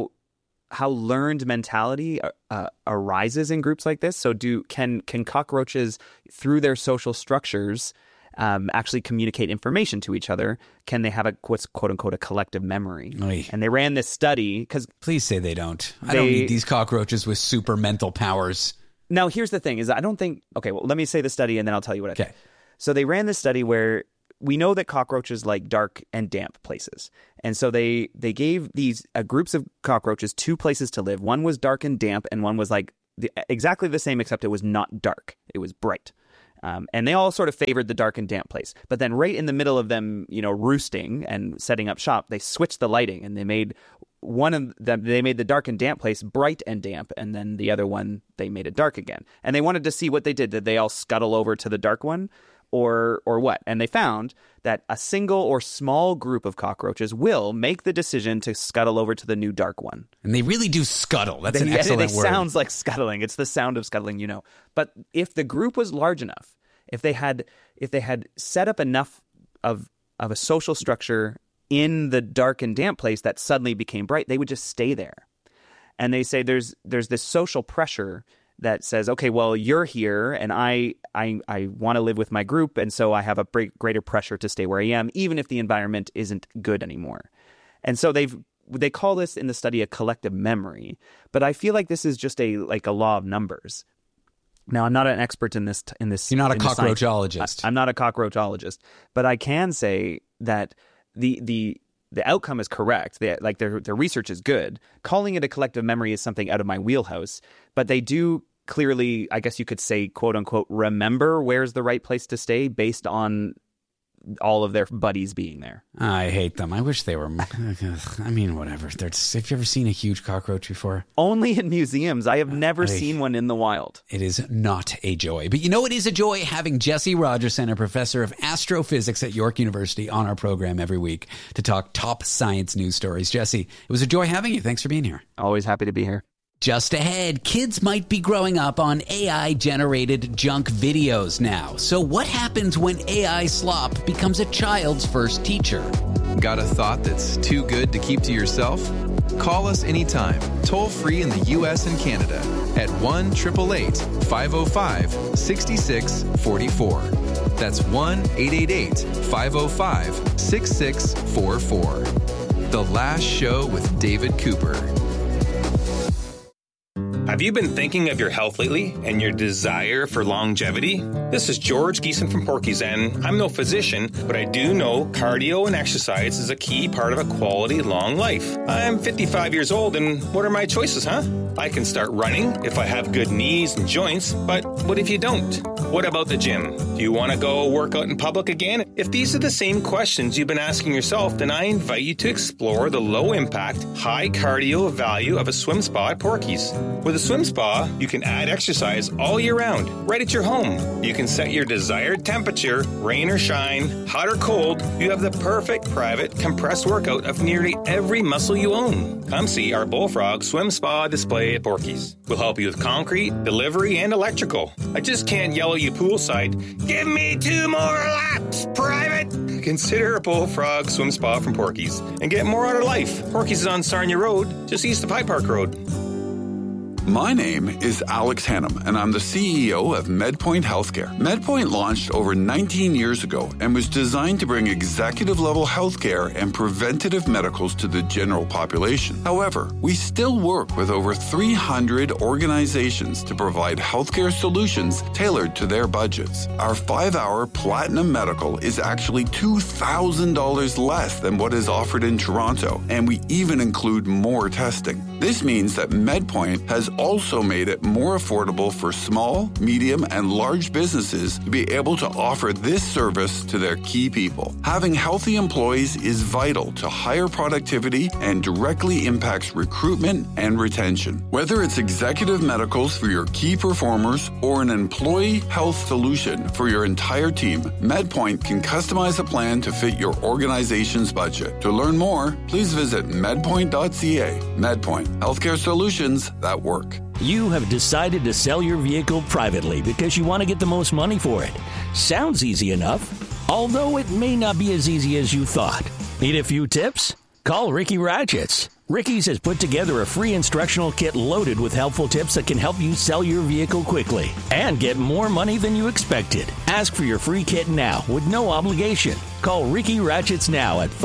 learned mentality arises in groups like this. So can cockroaches, through their social structures, actually communicate information to each other? Can they have what's quote unquote a collective memory? Oy. And they ran this study because please say they don't. I don't need these cockroaches with super mental powers. Now, here's the thing: is I don't think. Okay, well, let me say the study and then I'll tell you what I think. So they ran this study where we know that cockroaches like dark and damp places, and so they gave these groups of cockroaches 2 places to live. One was dark and damp, and one was like exactly the same, except it was not dark; it was bright. And they all sort of favored the dark and damp place. But then right in the middle of them, roosting and setting up shop, they switched the lighting and they made the dark and damp place bright and damp. And then the other one, they made it dark again. And they wanted to see what they did. Did they all scuttle over to the dark one or what? And they found that a single or small group of cockroaches will make the decision to scuttle over to the new dark one. And they really do scuttle. That's an excellent word. It sounds like scuttling. It's the sound of scuttling, But if the group was large enough, if they had set up enough of a social structure in the dark and damp place that suddenly became bright, they would just stay there. And they say there's this social pressure that says, okay, well, you're here and I want to live with my group, and so I have a greater pressure to stay where I am, even if the environment isn't good anymore. And so they call this in the study a collective memory, but I feel like this is just a law of numbers. Now, I'm not an expert in this. You're not a cockroachologist. I'm not a cockroachologist, but I can say that the outcome is correct. Their research is good. Calling it a collective memory is something out of my wheelhouse, but they do clearly, I guess you could say, quote unquote, remember where's the right place to stay based on all of their buddies being there. I hate them. I wish they were. I mean, whatever. Have you ever seen a huge cockroach before? Only in museums. I have never seen one in the wild. It is not a joy. But it is a joy having Jesse Rogerson, a professor of astrophysics at York University, on our program every week to talk top science news stories. Jesse, it was a joy having you. Thanks for being here. Always happy to be here. Just ahead, kids might be growing up on AI-generated junk videos now. So what happens when AI slop becomes a child's first teacher? Got a thought that's too good to keep to yourself? Call us anytime, toll-free in the U.S. and Canada at 1-888-505-6644. That's 1-888-505-6644. The Last Show with David Cooper. Have you been thinking of your health lately and your desire for longevity? This is George Geeson from Porky's, and I'm no physician, but I do know cardio and exercise is a key part of a quality long life. I'm 55 years old, and what are my choices, huh? I can start running if I have good knees and joints, but what if you don't? What about the gym? Do you want to go work out in public again? If these are the same questions you've been asking yourself, then I invite you to explore the low-impact, high-cardio value of a swim spa at Porky's. With a swim spa, you can add exercise all year round, right at your home. You can set your desired temperature, rain or shine, hot or cold. You have the perfect private compressed workout of nearly every muscle you own. Come see our Bullfrog Swim Spa display at Porky's. We'll help you with concrete, delivery, and electrical. I just can't yell at you poolside, "Give me 2 more laps, private!" Consider a Bullfrog Swim Spa from Porky's and get more out of life. Porky's is on Sarnia Road, just east of High Park Road. My name is Alex Hannum, and I'm the CEO of MedPoint Healthcare. MedPoint launched over 19 years ago and was designed to bring executive-level healthcare and preventative medicals to the general population. However, we still work with over 300 organizations to provide healthcare solutions tailored to their budgets. Our 5-hour Platinum Medical is actually $2,000 less than what is offered in Toronto, and we even include more testing. This means that MedPoint has also made it more affordable for small, medium, and large businesses to be able to offer this service to their key people. Having healthy employees is vital to higher productivity and directly impacts recruitment and retention. Whether it's executive medicals for your key performers or an employee health solution for your entire team, MedPoint can customize a plan to fit your organization's budget. To learn more, please visit medpoint.ca. MedPoint, healthcare solutions that work. You have decided to sell your vehicle privately because you want to get the most money for it. Sounds easy enough, although it may not be as easy as you thought. Need a few tips? Call Ricky Ratchets. Ricky's has put together a free instructional kit loaded with helpful tips that can help you sell your vehicle quickly and get more money than you expected. Ask for your free kit now with no obligation. Call Ricky Ratchets now at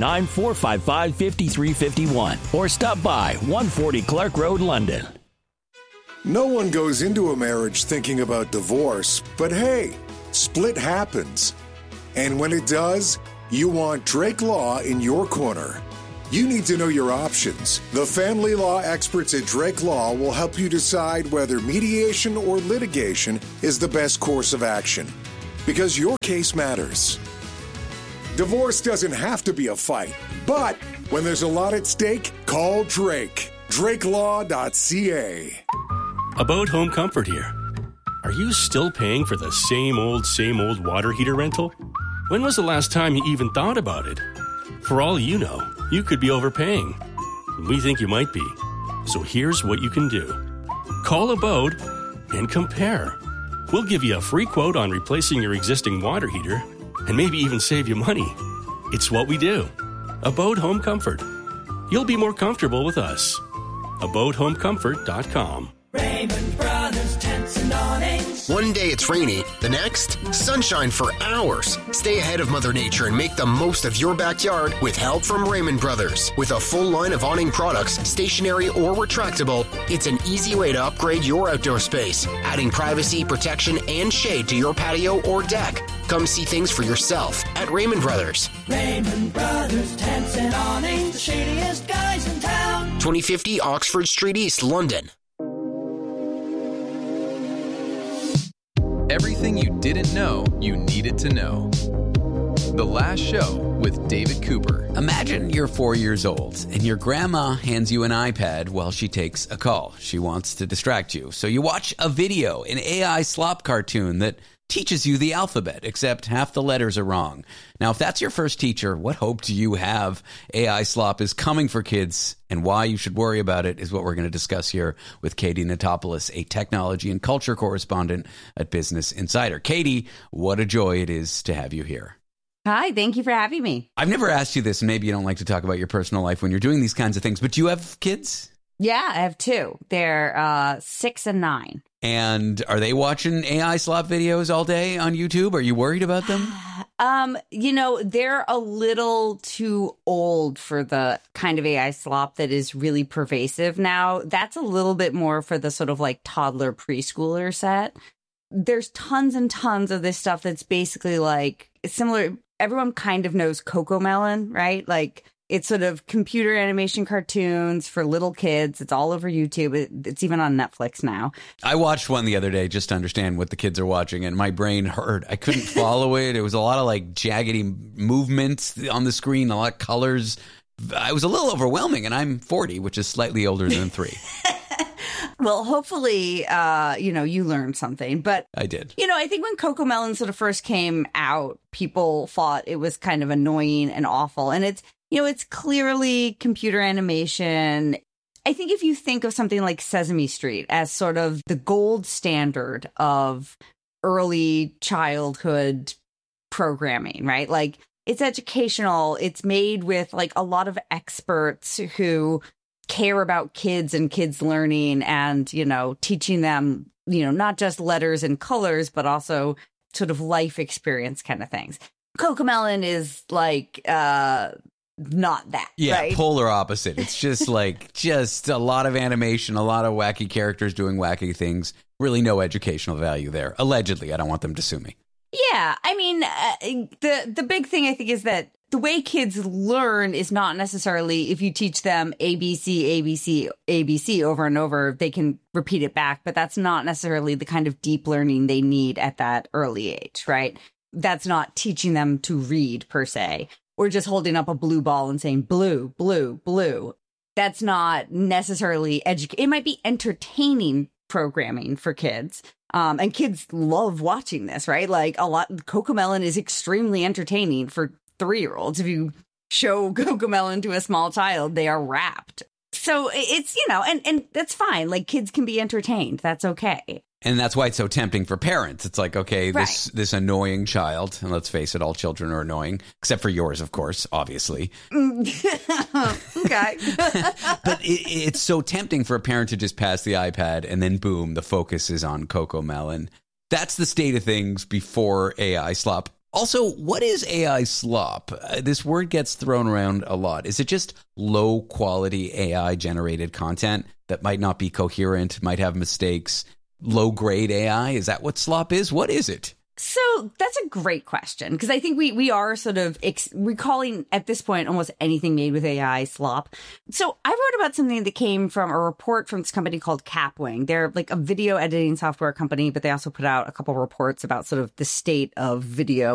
519-455-5351 or stop by 140 Clark Road, London. No one goes into a marriage thinking about divorce, but hey, split happens. And when it does, you want Drake Law in your corner. You need to know your options. The family law experts at Drake Law will help you decide whether mediation or litigation is the best course of action, because your case matters. Divorce doesn't have to be a fight, but when there's a lot at stake, call Drake. DrakeLaw.ca. About Home Comfort here. Are you still paying for the same old water heater rental? When was the last time you even thought about it? For all you know, you could be overpaying. We think you might be. So here's what you can do. Call Abode and compare. We'll give you a free quote on replacing your existing water heater and maybe even save you money. It's what we do. Abode Home Comfort. You'll be more comfortable with us. AbodeHomeComfort.com. Raymond Brothers Tents and Awnings. One day it's rainy, the next, sunshine for hours. Stay ahead of Mother Nature and make the most of your backyard with help from Raymond Brothers. With a full line of awning products, stationary or retractable, it's an easy way to upgrade your outdoor space, adding privacy, protection, and shade to your patio or deck. Come see things for yourself at Raymond Brothers. Raymond Brothers Tents and Awnings, the shadiest guys in town. 2050 Oxford Street East, London. Everything you didn't know you needed to know. The Last Show with David Cooper. Imagine you're 4 years old and your grandma hands you an iPad while she takes a call. She wants to distract you. So you watch a video, an AI slop cartoon that teaches you the alphabet, except half the letters are wrong. Now, if that's your first teacher, what hope do you have? AI slop is coming for kids, and why you should worry about it is what we're going to discuss here with Katie Natopoulos, a technology and culture correspondent at Business Insider. Katie, what a joy it is to have you here. Hi, thank you for having me. I've never asked you this, and maybe you don't like to talk about your personal life when you're doing these kinds of things, but you have kids? Yeah, I have two. They're 6 and 9. And are they watching AI slop videos all day on YouTube? Are you worried about them? They're a little too old for the kind of AI slop that is really pervasive now. That's a little bit more for the sort of like toddler preschooler set. There's tons and tons of this stuff that's basically like similar. Everyone kind of knows CoComelon, right? Like, it's sort of computer animation cartoons for little kids. It's all over YouTube. It's even on Netflix now. I watched one the other day just to understand what the kids are watching, and my brain hurt. I couldn't follow it. It was a lot of like jaggedy movements on the screen, a lot of colors. It was a little overwhelming, and I'm 40, which is slightly older than 3. Well, hopefully, you learned something. But I did. I think when CoComelon sort of first came out, people thought it was kind of annoying and awful. And it's clearly computer animation. I think if you think of something like Sesame Street as sort of the gold standard of early childhood programming, right? Like, it's educational. It's made with like a lot of experts who care about kids and kids learning and, teaching them, not just letters and colors, but also sort of life experience kind of things. CoComelon is like, not that. Yeah, right? Polar opposite. It's just like just a lot of animation, a lot of wacky characters doing wacky things. Really no educational value there. Allegedly. I don't want them to sue me. Yeah, I mean, the big thing I think is that the way kids learn is not necessarily if you teach them ABC, ABC, ABC over and over, they can repeat it back. But that's not necessarily the kind of deep learning they need at that early age, right? That's not teaching them to read per se, or just holding up a blue ball and saying blue, blue, blue. That's not necessarily it might be entertaining programming for kids. And kids love watching this, right? Like CoComelon is extremely entertaining for 3-year-olds. If you show CoComelon to a small child, they are rapt. So it's, and that's fine. Like, kids can be entertained. That's okay. And that's why it's so tempting for parents. It's like, okay, this annoying child, and let's face it, all children are annoying, except for yours, of course, obviously. Okay. But it's so tempting for a parent to just pass the iPad and then boom, the focus is on CoComelon. That's the state of things before AI slop. Also, what is AI slop? This word gets thrown around a lot. Is it just low quality AI generated content that might not be coherent, might have mistakes? Low grade AI? Is that what slop is? What is it? So that's a great question, because I think we are sort of recalling at this point almost anything made with AI slop. So I wrote about something that came from a report from this company called Capwing. They're like a video editing software company, but they also put out a couple reports about sort of the state of video